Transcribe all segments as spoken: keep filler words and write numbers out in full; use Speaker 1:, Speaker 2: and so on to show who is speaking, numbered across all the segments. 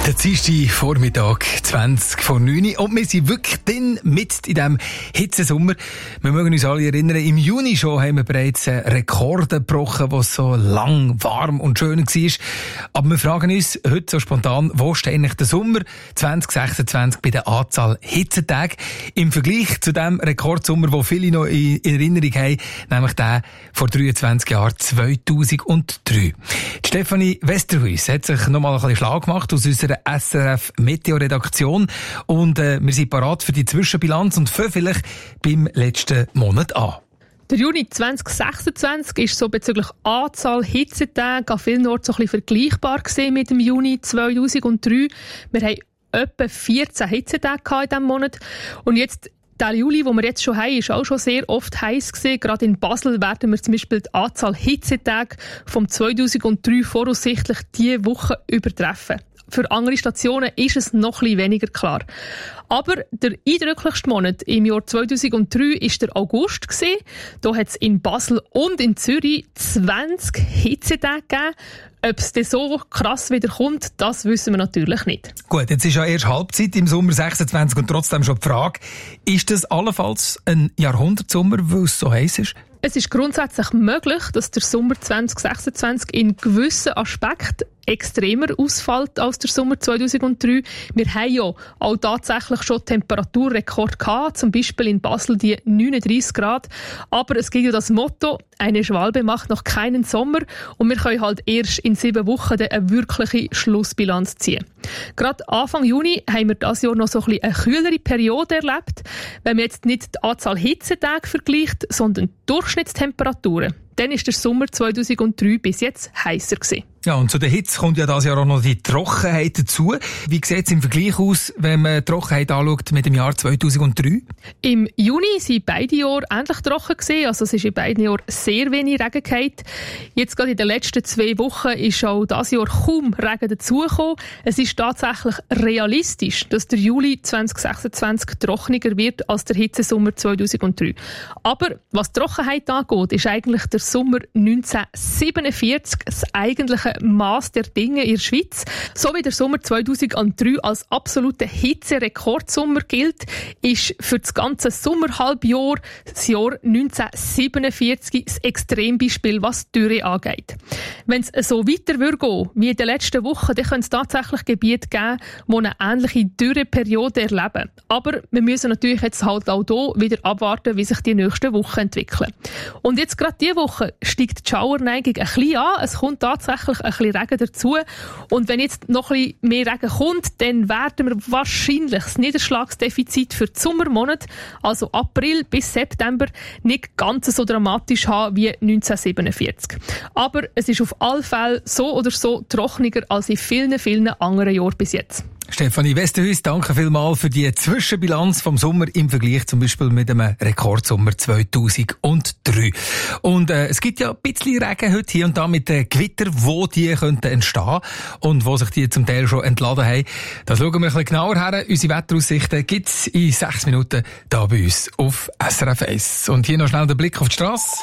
Speaker 1: Der Dienstag Vormittag, zwanzig vor neun Uhr. Und wir sind wirklich dann mit in diesem Hitzesommer. Wir mögen uns alle erinnern, im Juni schon haben wir bereits Rekorde gebrochen, was so lang, warm und schön war. Aber wir fragen uns heute so spontan, wo steht eigentlich der Sommer zwanzig sechsundzwanzig bei der Anzahl Hitzetagen im Vergleich zu dem Rekordsommer, den viele noch in Erinnerung haben, nämlich der vor dreiundzwanzig Jahren, zweitausenddrei. Die Stefanie Westerhuis hat sich noch mal ein bisschen schlau gemacht aus unserer S R F Meteo-Redaktion und äh, wir sind parat für die Zwischenbilanz und fangen vielleicht beim letzten Monat an.
Speaker 2: Der Juni zwanzig sechsundzwanzig ist so bezüglich Anzahl Hitzetage an vielen Orten so ein bisschen vergleichbar gewesen mit dem Juni zweitausenddrei. Wir haben etwa vierzehn Hitzetage in diesem Monat und jetzt der Juli, den wir jetzt schon haben, ist auch schon sehr oft heiß gewesen. Gerade in Basel werden wir zum Beispiel die Anzahl Hitzetage vom zweitausenddrei voraussichtlich diese Woche übertreffen. Für andere Stationen ist es noch ein bisschen weniger klar. Aber der eindrücklichste Monat im Jahr zweitausenddrei war der August. Da hat es in Basel und in Zürich zwanzig Hitzetage gegeben. Ob es dann so krass wieder kommt, das wissen wir natürlich nicht.
Speaker 1: Gut, jetzt ist ja erst Halbzeit im Sommer sechsundzwanzig und trotzdem schon die Frage, ist das allenfalls ein Jahrhundertsommer, weil es so heiß ist?
Speaker 2: Es ist grundsätzlich möglich, dass der Sommer zwanzig sechsundzwanzig in gewissen Aspekten extremer ausfällt als der Sommer zweitausenddrei. Wir haben ja auch tatsächlich schon Temperaturrekord gehabt, zum Beispiel in Basel die neununddreissig Grad. Aber es gibt ja das Motto, eine Schwalbe macht noch keinen Sommer und wir können halt erst in sieben Wochen eine wirkliche Schlussbilanz ziehen. Gerade Anfang Juni haben wir dieses Jahr noch so ein bisschen eine kühlere Periode erlebt. Wenn man jetzt nicht die Anzahl Hitzetage vergleicht, sondern die Durchschnittstemperaturen, dann ist der Sommer zweitausenddrei bis jetzt heißer gewesen.
Speaker 1: Ja, und zu der Hitze kommt ja dieses Jahr auch noch die Trockenheit dazu. Wie sieht es im Vergleich aus, wenn man die Trockenheit anschaut mit dem Jahr zweitausenddrei?
Speaker 2: Im Juni waren beide Jahre ähnlich trocken gewesen. Also es ist in beiden Jahren sehr wenig Regen gefallen. Jetzt gerade in den letzten zwei Wochen ist auch dieses Jahr kaum Regen dazugekommen. Es ist tatsächlich realistisch, dass der Juli zwanzig sechsundzwanzig trockener wird als der Hitzesommer zweitausenddrei. Aber was die Trockenheit angeht, ist eigentlich der Sommer neunzehnhundertsiebenundvierzig das eigentliche Mass der Dinge in der Schweiz. So wie der Sommer zweitausenddrei als absoluter Hitzerekordsommer gilt, ist für das ganze Sommerhalbjahr das Jahr neunzehnhundertsiebenundvierzig das Extrembeispiel, was die Dürre angeht. Wenn es so weiter würde gehen wie in den letzten Wochen, dann könnte es tatsächlich Gebiete geben, die eine ähnliche Dürreperiode erleben. Aber wir müssen natürlich jetzt halt auch hier wieder abwarten, wie sich die nächsten Wochen entwickeln. Und jetzt gerade diese Woche steigt die Schauerneigung ein bisschen an. Es kommt tatsächlich ein bisschen Regen dazu. Und wenn jetzt noch ein bisschen mehr Regen kommt, dann werden wir wahrscheinlich das Niederschlagsdefizit für die Sommermonate, also April bis September, nicht ganz so dramatisch haben wie neunzehnhundertsiebenundvierzig. Aber es ist auf alle Fälle so oder so trockener als in vielen, vielen anderen Jahren bis jetzt.
Speaker 1: Stefanie Westerhuis, danke vielmals für die Zwischenbilanz vom Sommer im Vergleich zum Beispiel mit dem Rekordsommer zweitausenddrei. Und äh, es gibt ja ein bisschen Regen heute hier und da mit den Gewitter, wo die könnten entstehen und wo sich die zum Teil schon entladen haben. Das schauen wir ein bisschen genauer her. Unsere Wetteraussichten gibt es in sechs Minuten hier bei uns auf S R F eins. Und hier noch schnell der Blick auf die Strasse.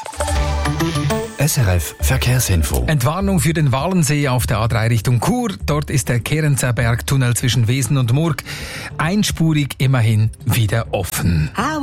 Speaker 3: S R F Verkehrsinfo.
Speaker 1: Entwarnung für den Walensee auf der A drei Richtung Chur. Dort ist der Kerenzerberg-Tunnel zwischen Wesen und Murg einspurig immerhin wieder offen.